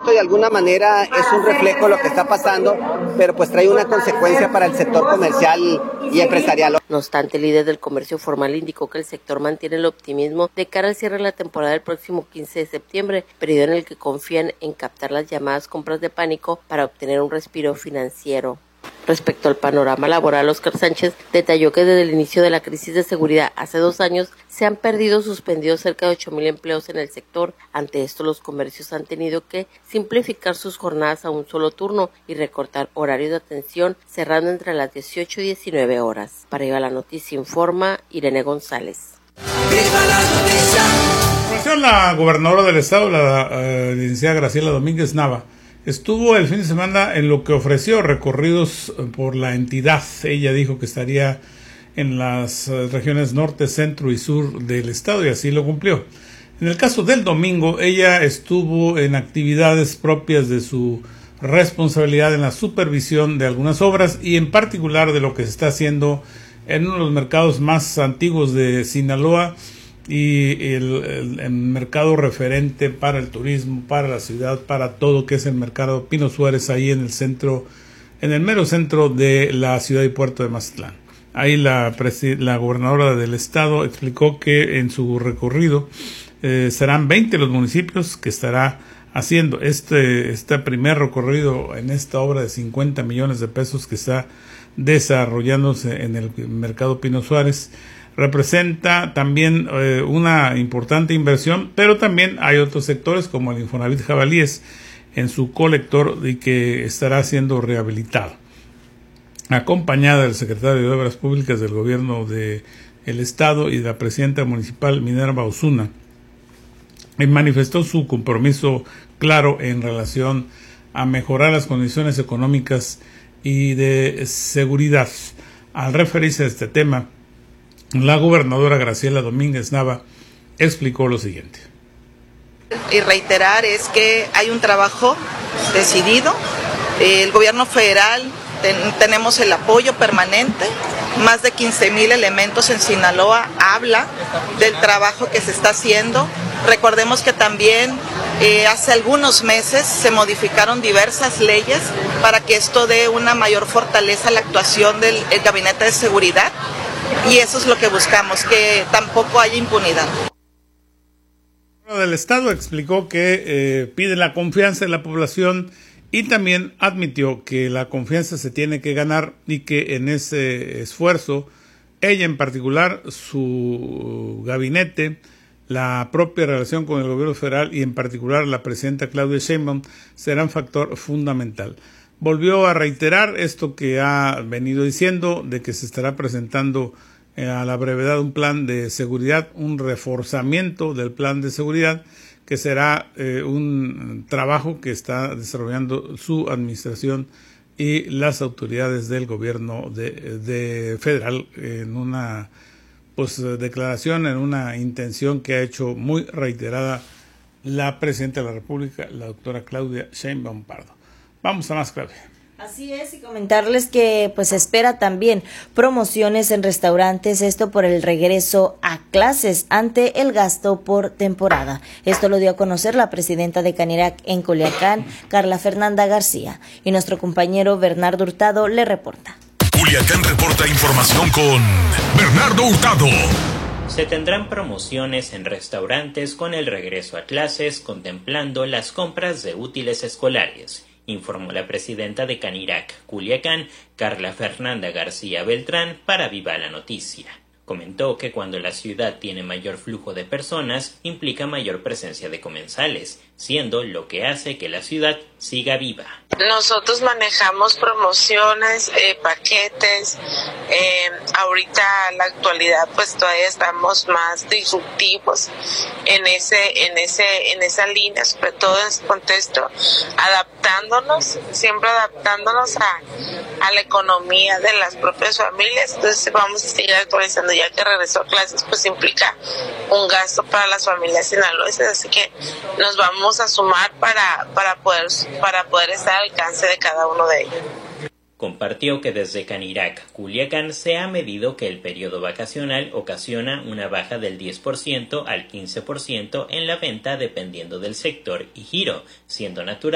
De alguna manera es un reflejo de lo que está pasando, pero pues trae una consecuencia para el sector comercial y empresarial. No obstante, el líder del comercio formal indicó que el sector mantiene el optimismo de cara al cierre de la temporada del próximo 15 de septiembre, periodo en el que confían en captar las llamadas compras de pánico para obtener un respiro financiero. Respecto al panorama laboral, Óscar Sánchez detalló que desde el inicio de la crisis de seguridad hace 2 años se han perdido o suspendido cerca de 8,000 empleos en el sector. Ante esto, los comercios han tenido que simplificar sus jornadas a un solo turno y recortar horarios de atención, cerrando entre las 18 y 19 horas. Para Viva la Noticia informa Irene González. ¡Viva la noticia! La gobernadora del estado, la licenciada Graciela Domínguez Nava, estuvo el fin de semana en lo que ofreció recorridos por la entidad. Ella dijo que estaría en las regiones norte, centro y sur del estado y así lo cumplió. En el caso del domingo, ella estuvo en actividades propias de su responsabilidad en la supervisión de algunas obras y en particular de lo que se está haciendo en uno de los mercados más antiguos de Sinaloa y el mercado referente para el turismo, para la ciudad, para todo, que es el mercado Pino Suárez, ahí en el centro, en el mero centro de la ciudad y puerto de Mazatlán. Ahí la gobernadora del estado explicó que en su recorrido serán 20 los municipios que estará haciendo este primer recorrido en esta obra de 50 millones de pesos que está desarrollándose en el mercado Pino Suárez. Representa también una importante inversión, pero también hay otros sectores como el Infonavit Jabalíes en su colector y que estará siendo rehabilitado. Acompañada del secretario de Obras Públicas del gobierno del estado y de la presidenta municipal Minerva Osuna, manifestó su compromiso claro en relación a mejorar las condiciones económicas y de seguridad. Al referirse a este tema, la gobernadora Graciela Domínguez Nava explicó lo siguiente. Y reiterar es que hay un trabajo decidido. El gobierno federal tenemos el apoyo permanente. Más de 15,000 elementos en Sinaloa. Habla del trabajo que se está haciendo. Recordemos que también hace algunos meses se modificaron diversas leyes para que esto dé una mayor fortaleza a la actuación del Gabinete de Seguridad. Y eso es lo que buscamos, que tampoco haya impunidad. El del Estado explicó que pide la confianza de la población y también admitió que la confianza se tiene que ganar y que en ese esfuerzo, ella en particular, su gabinete, la propia relación con el gobierno federal y en particular la presidenta Claudia Sheinbaum serán factor fundamental. Volvió a reiterar esto que ha venido diciendo, de que se estará presentando a la brevedad un plan de seguridad, un reforzamiento del plan de seguridad, que será un trabajo que está desarrollando su administración y las autoridades del gobierno de federal en una declaración, en una intención que ha hecho muy reiterada la presidenta de la República, la doctora Claudia Sheinbaum Pardo. Vamos a más, Claudia. Así es, y comentarles que pues espera también promociones en restaurantes, esto por el regreso a clases ante el gasto por temporada. Esto lo dio a conocer la presidenta de Canirac en Culiacán, Carla Fernanda García, y nuestro compañero Bernardo Hurtado le reporta. Culiacán reporta información con Bernardo Hurtado. Se tendrán promociones en restaurantes con el regreso a clases, contemplando las compras de útiles escolares, informó la presidenta de Canirac, Culiacán, Carla Fernanda García Beltrán, para Viva la Noticia. Comentó que cuando la ciudad tiene mayor flujo de personas, implica mayor presencia de comensales, siendo lo que hace que la ciudad siga viva. Nosotros manejamos promociones, paquetes, ahorita en la actualidad pues todavía estamos más disruptivos en esa línea, sobre todo en ese contexto, siempre adaptándonos a la economía de las propias familias. Entonces vamos a seguir actualizando, ya que regresó a clases pues implica un gasto para las familias sinaloenses, así que nos vamos a sumar para poder estar al alcance de cada uno de ellos. Compartió que desde Canirac, Culiacán, se ha medido que el periodo vacacional ocasiona una baja del 10% al 15% en la venta dependiendo del sector y giro, siendo natural